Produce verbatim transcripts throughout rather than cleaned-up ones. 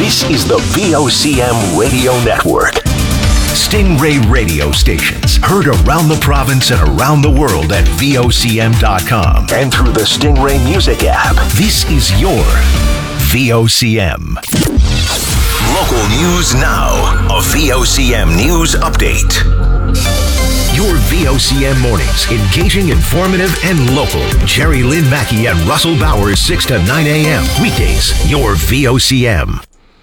This is the V O C M Radio Network. Stingray radio stations heard around the province and around the world at V O C M dot com and through the Stingray Music app. This is your V O C M. Local news now. A V O C M News Update. Your V O C M mornings, engaging, informative, and local. Jerry Lynn Mackey and Russell Bowers, six to nine a.m. Weekdays, your V O C M.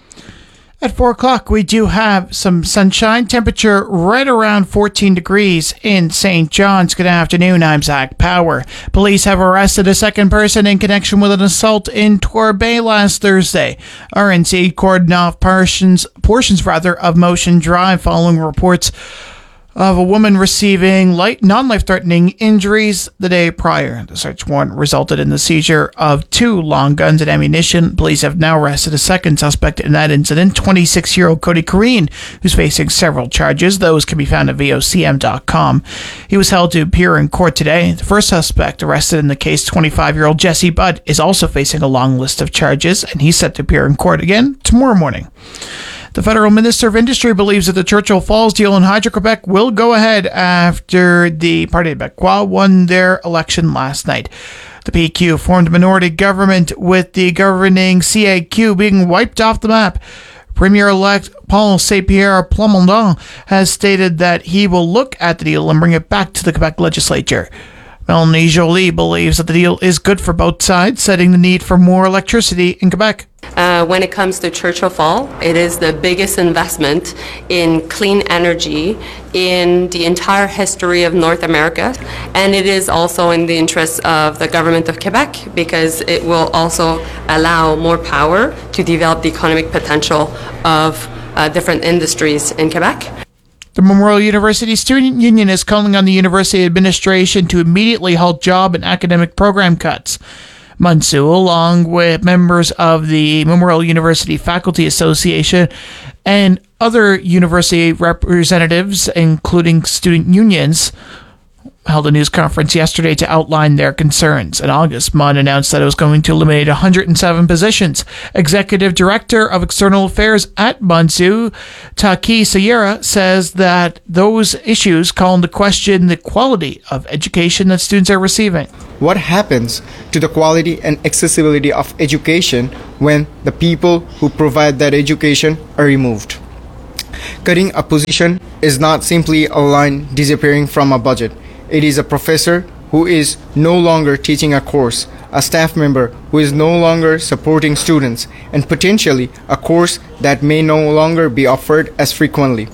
At four o'clock, we do have some sunshine. Temperature right around fourteen degrees in Saint John's. Good afternoon. I'm Zach Power. Police have arrested a second person in connection with an assault in Torbay last Thursday. R N C cordoned off portions, portions rather, of Motion Drive following reports of a woman receiving light, non-life-threatening injuries the day prior. The search warrant resulted in the seizure of two long guns and ammunition. Police have now arrested a second suspect in that incident, twenty-six-year-old Cody Kareen, who's facing several charges. Those can be found at V O C M dot com. He was held to appear in court today. The first suspect arrested in the case, twenty-five-year-old Jesse Budd, is also facing a long list of charges, and he's set to appear in court again tomorrow morning. The Federal Minister of Industry believes that the Churchill Falls deal in Hydro-Quebec will go ahead after the Parti québécois won their election last night. The P Q formed a minority government with the governing C A Q being wiped off the map. Premier-elect Paul Saint-Pierre Plamondon has stated that he will look at the deal and bring it back to the Quebec legislature. Melanie Joly believes that the deal is good for both sides, citing the need for more electricity in Quebec. Uh, when it comes to Churchill Falls, it is the biggest investment in clean energy in the entire history of North America, and it is also in the interest of the government of Quebec because it will also allow more power to develop the economic potential of uh, different industries in Quebec. The Memorial University Student Union is calling on the university administration to immediately halt job and academic program cuts. Munsu, along with members of the Memorial University Faculty Association and other university representatives, including student unions, held a news conference yesterday to outline their concerns. In August, M U N announced that it was going to eliminate one hundred seven positions. Executive Director of External Affairs at Munsu, Taki Sayera, says that those issues call into question the quality of education that students are receiving. What happens to the quality and accessibility of education when the people who provide that education are removed? Cutting a position is not simply a line disappearing from a budget. It is a professor who is no longer teaching a course, a staff member who is no longer supporting students, and potentially a course that may no longer be offered as frequently.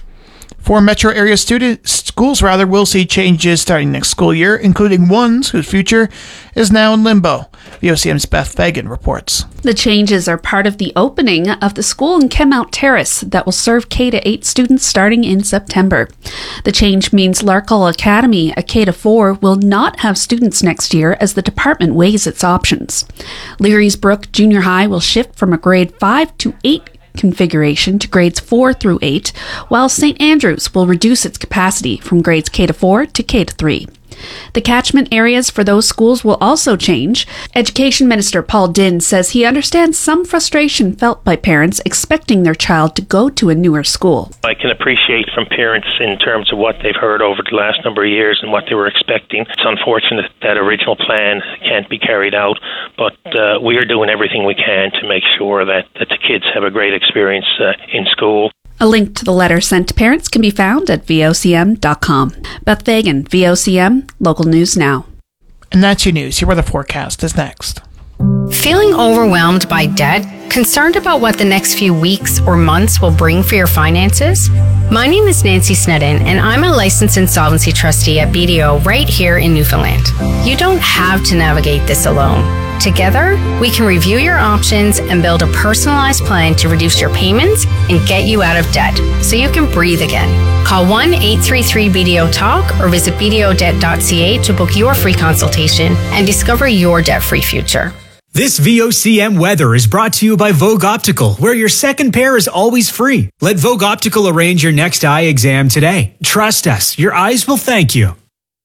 Four metro area student schools rather will see changes starting next school year, including ones whose future is now in limbo. V O C M's Beth Fagan reports. The changes are part of the opening of the school in Kenmount Terrace that will serve K to eight students starting in September. The change means Larkall Academy, a K to four, will not have students next year as the department weighs its options. Leary's Brook Junior High will shift from a grade five to eight configuration to grades four through eight, while Saint Andrews will reduce its capacity from grades K to four to K to three. The catchment areas for those schools will also change. Education Minister Paul Dinn says he understands some frustration felt by parents expecting their child to go to a newer school. I can appreciate from parents in terms of what they've heard over the last number of years and what they were expecting. It's unfortunate that original plan can't be carried out, but uh, we are doing everything we can to make sure that, that the kids have a great experience uh, in school. A link to the letter sent to parents can be found at V O C M dot com. Beth Fagan, V O C M, Local News Now. And that's your news. Here where the forecast is next. Feeling overwhelmed by debt? Concerned about what the next few weeks or months will bring for your finances? My name is Nancy Snedden, and I'm a licensed insolvency trustee at B D O right here in Newfoundland. You don't have to navigate this alone. Together, we can review your options and build a personalized plan to reduce your payments and get you out of debt so you can breathe again. Call one eight three three B D O talk or visit b d o debt dot c a to book your free consultation and discover your debt-free future. This V O C M weather is brought to you by Vogue Optical, where your second pair is always free. Let Vogue Optical arrange your next eye exam today. Trust us, your eyes will thank you.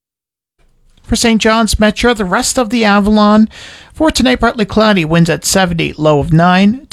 For Saint John's Metro, the rest of the Avalon. For tonight, partly cloudy, winds at seventy, low of nine. Tomorrow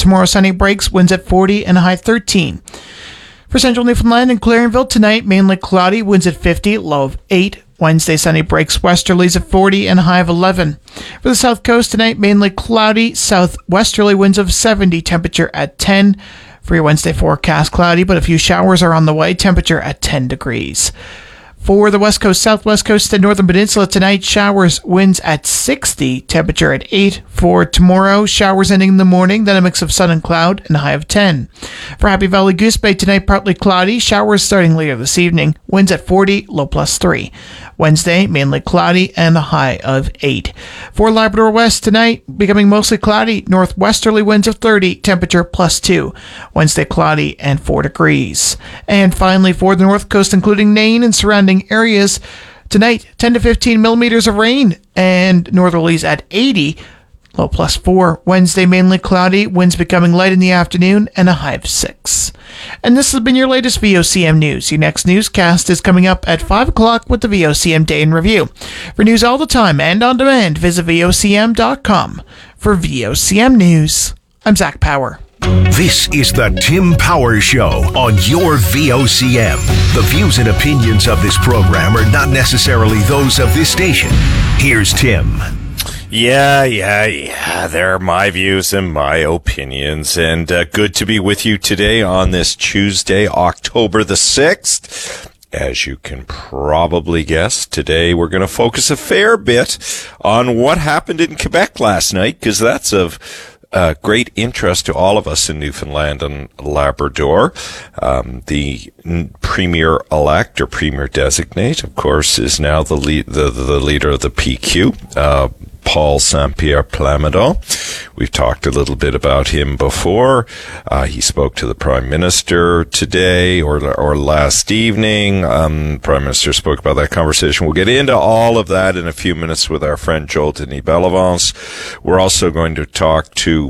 tomorrow, sunny breaks, winds at forty and a high thirteen. For central Newfoundland and Clarenville tonight, mainly cloudy, winds at fifty, low of eight. Wednesday, sunny breaks, westerlies at forty and a high of eleven. For the south coast tonight, mainly cloudy, southwesterly winds of seventy, temperature at ten. For your Wednesday forecast, cloudy, but a few showers are on the way, temperature at ten degrees. For the west coast, southwest coast, and northern peninsula tonight, showers, winds at sixty, temperature at eight. For tomorrow, showers ending in the morning, then a mix of sun and cloud, and a high of ten. For Happy Valley Goose Bay tonight, partly cloudy, showers starting later this evening, winds at forty, low plus three. Wednesday, mainly cloudy, and a high of eight. For Labrador West tonight, becoming mostly cloudy, northwesterly winds of thirty, temperature plus two. Wednesday, cloudy and four degrees. And finally, for the north coast, including Nain and surrounding areas, tonight, ten to fifteen millimeters of rain, and northerlies at eighty, low plus four. Wednesday, mainly cloudy, winds becoming light in the afternoon, and a high of six. And this has been your latest V O C M News. Your next newscast is coming up at five o'clock with the V O C M Day in Review. For news all the time and on demand, visit V O C M dot com. For V O C M News, I'm Zach Power. This is the Tim Power Show on your V O C M. The views and opinions of this program are not necessarily those of this station. Here's Tim. Yeah, yeah, yeah. They're my views and my opinions. And uh, good to be with you today on this Tuesday, October the sixth. As you can probably guess, today we're going to focus a fair bit on what happened in Quebec last night, because that's of Uh, great interest to all of us in Newfoundland and Labrador. Um, the n- premier-elect or premier-designate, of course, is now the, lead, the, the leader of the P Q, uh, Paul Saint-Pierre Plamondon. We've talked a little bit about him before. Uh, he spoke to the Prime Minister today or or last evening. Um, Prime Minister spoke about that conversation. We'll get into all of that in a few minutes with our friend Joel Denis Bellavance. We're also going to talk to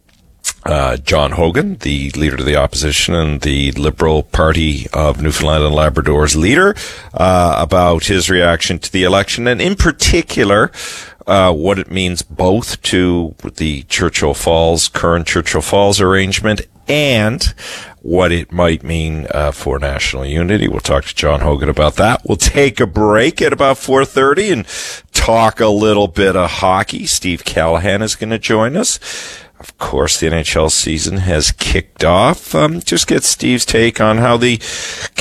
Uh, John Hogan, the leader of the opposition and the Liberal Party of Newfoundland and Labrador's leader, uh, about his reaction to the election, and in particular, uh, what it means both to the Churchill Falls, current Churchill Falls arrangement, and what it might mean uh, for national unity. We'll talk to John Hogan about that. We'll take a break at about four thirty and talk a little bit of hockey. Steve Callahan is going to join us. Of course, the N H L season has kicked off. Um, just get Steve's take on how the